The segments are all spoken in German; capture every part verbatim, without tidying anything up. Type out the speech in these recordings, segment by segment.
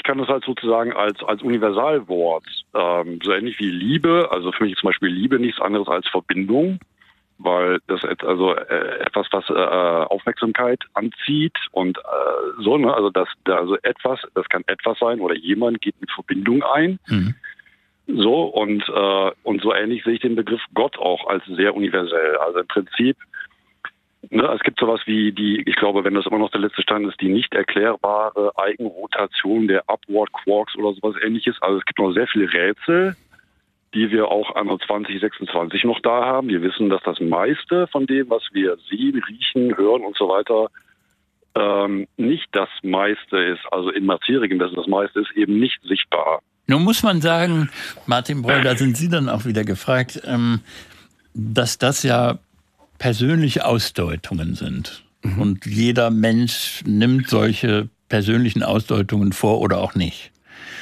kann das halt sozusagen als als Universalwort, ähm, so ähnlich wie Liebe, also für mich ist zum Beispiel Liebe nichts anderes als Verbindung, weil das also äh, etwas, was äh, Aufmerksamkeit anzieht und äh, so, ne, also das, also etwas, das kann etwas sein oder jemand geht in Verbindung ein. Mhm. So, und, äh, und so ähnlich sehe ich den Begriff Gott auch als sehr universell. Also im Prinzip, ne, es gibt sowas wie die, ich glaube, wenn das immer noch der letzte Stand ist, die nicht erklärbare Eigenrotation der Upward Quarks oder sowas ähnliches. Also es gibt noch sehr viele Rätsel, die wir auch anno zwanzig sechsundzwanzig noch da haben. Wir wissen, dass das meiste von dem, was wir sehen, riechen, hören und so weiter, ähm, nicht das meiste ist, also in Materie gemessen, das meiste ist eben nicht sichtbar. Nun muss man sagen, Martin Breuer, da sind Sie dann auch wieder gefragt, ähm, dass das ja persönliche Ausdeutungen sind. Mhm. Und jeder Mensch nimmt solche persönlichen Ausdeutungen vor oder auch nicht.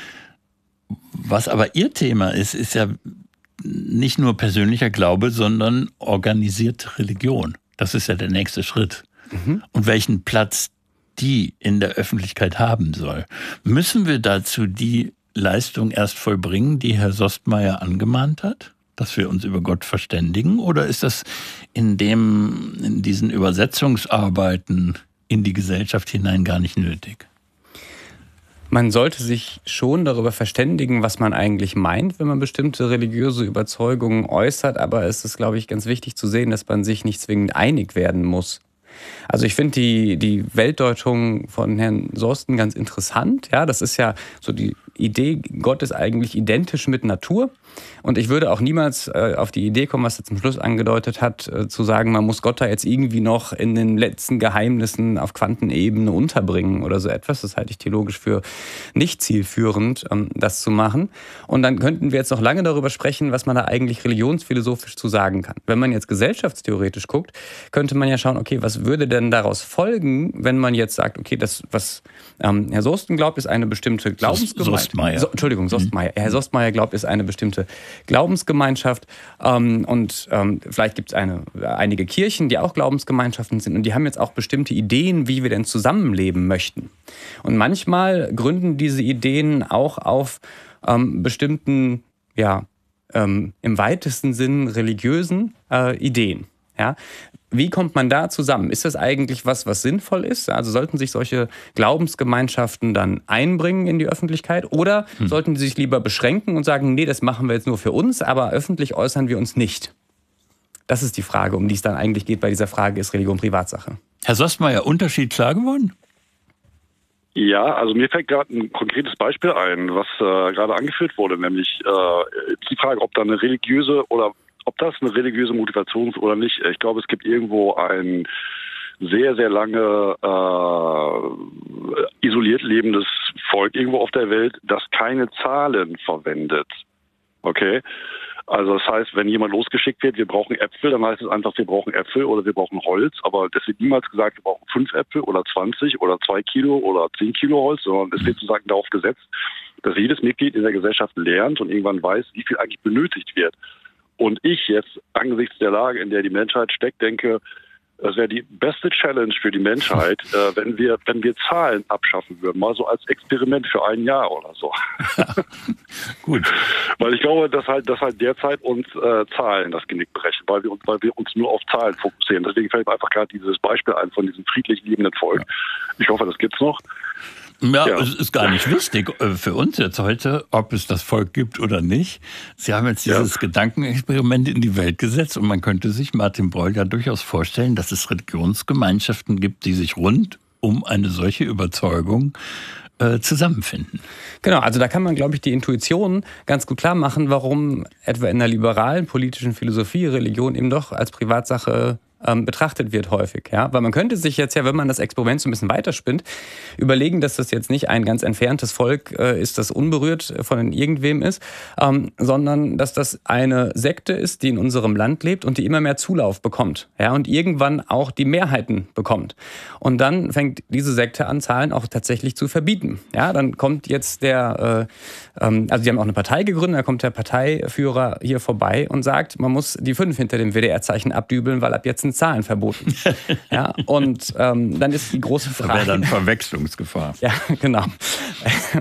Was aber Ihr Thema ist, ist ja nicht nur persönlicher Glaube, sondern organisierte Religion. Das ist ja der nächste Schritt. Mhm. Und welchen Platz die in der Öffentlichkeit haben soll. Müssen wir dazu die Leistung erst vollbringen, die Herr Sostmeier angemahnt hat, dass wir uns über Gott verständigen? Oder ist das in dem, in diesen Übersetzungsarbeiten in die Gesellschaft hinein gar nicht nötig? Man sollte sich schon darüber verständigen, was man eigentlich meint, wenn man bestimmte religiöse Überzeugungen äußert. Aber es ist, glaube ich, ganz wichtig zu sehen, dass man sich nicht zwingend einig werden muss. Also ich finde die, die Weltdeutung von Herrn Sorsten ganz interessant. Ja, das ist ja so die Idee, Gott ist eigentlich identisch mit Natur. Und ich würde auch niemals äh, auf die Idee kommen, was er zum Schluss angedeutet hat, äh, zu sagen, man muss Gott da jetzt irgendwie noch in den letzten Geheimnissen auf Quantenebene unterbringen oder so etwas. Das halte ich theologisch für nicht zielführend, ähm, das zu machen. Und dann könnten wir jetzt noch lange darüber sprechen, was man da eigentlich religionsphilosophisch zu sagen kann. Wenn man jetzt gesellschaftstheoretisch guckt, könnte man ja schauen, okay, was würde denn daraus folgen, wenn man jetzt sagt, okay, das, was ähm, Herr Sorsten glaubt, ist eine bestimmte Glaubensgemeinschaft. Sostmeier. So, Entschuldigung, Sostmeier. Herr Sostmeier glaubt, ist eine bestimmte Glaubensgemeinschaft. Ähm, und ähm, vielleicht gibt es eine, einige Kirchen, die auch Glaubensgemeinschaften sind. Und die haben jetzt auch bestimmte Ideen, wie wir denn zusammenleben möchten. Und manchmal gründen diese Ideen auch auf ähm, bestimmten, ja, ähm, im weitesten Sinn religiösen äh, Ideen. Ja? Wie kommt man da zusammen? Ist das eigentlich was, was sinnvoll ist? Also sollten sich solche Glaubensgemeinschaften dann einbringen in die Öffentlichkeit? Oder hm. sollten sie sich lieber beschränken und sagen, nee, das machen wir jetzt nur für uns, aber öffentlich äußern wir uns nicht? Das ist die Frage, um die es dann eigentlich geht bei dieser Frage, ist Religion Privatsache? Herr Sostmeier, Unterschied klar geworden? Ja, also mir fällt gerade ein konkretes Beispiel ein, was äh, gerade angeführt wurde, nämlich äh, die Frage, ob da eine religiöse oder ob das eine religiöse Motivation ist oder nicht. Ich glaube, es gibt irgendwo ein sehr, sehr lange äh, isoliert lebendes Volk irgendwo auf der Welt, das keine Zahlen verwendet. Okay? Also das heißt, wenn jemand losgeschickt wird, wir brauchen Äpfel, dann heißt es einfach, wir brauchen Äpfel oder wir brauchen Holz. Aber es wird niemals gesagt, wir brauchen fünf Äpfel oder zwanzig oder zwei Kilo oder zehn Kilo Holz, sondern es wird sozusagen darauf gesetzt, dass jedes Mitglied in der Gesellschaft lernt und irgendwann weiß, wie viel eigentlich benötigt wird. Und ich jetzt angesichts der Lage, in der die Menschheit steckt, denke, es wäre die beste Challenge für die Menschheit, äh, wenn wir wenn wir Zahlen abschaffen würden, mal so als Experiment für ein Jahr oder so. Ja, gut. Weil ich glaube, dass halt dass halt derzeit uns äh, Zahlen das Genick brechen, weil wir uns weil wir uns nur auf Zahlen fokussieren. Deswegen fällt mir einfach gerade dieses Beispiel ein von diesem friedlich liebenden Volk. Ja. Ich hoffe, das gibt's noch. Ja, ja, es ist gar nicht wichtig für uns jetzt heute, ob es das Volk gibt oder nicht. Sie haben jetzt dieses ja. Gedankenexperiment in die Welt gesetzt und man könnte sich, Martin Breuer, ja durchaus vorstellen, dass es Religionsgemeinschaften gibt, die sich rund um eine solche Überzeugung äh, zusammenfinden. Genau, also da kann man, glaube ich, die Intuition ganz gut klar machen, warum etwa in der liberalen politischen Philosophie Religion eben doch als Privatsache Ähm, betrachtet wird häufig. Ja? Weil man könnte sich jetzt ja, wenn man das Experiment so ein bisschen weiterspinnt, überlegen, dass das jetzt nicht ein ganz entferntes Volk äh, ist, das unberührt von irgendwem ist, ähm, sondern dass das eine Sekte ist, die in unserem Land lebt und die immer mehr Zulauf bekommt. Ja? Und irgendwann auch die Mehrheiten bekommt. Und dann fängt diese Sekte an, Zahlen auch tatsächlich zu verbieten. Ja? Dann kommt jetzt der, äh, ähm, also die haben auch eine Partei gegründet, da kommt der Parteiführer hier vorbei und sagt, man muss die fünf hinter dem W D R-Zeichen abdübeln, weil ab jetzt Zahlen verboten. Ja, und ähm, dann ist die große Frage. Da wäre dann Verwechslungsgefahr. Ja, genau.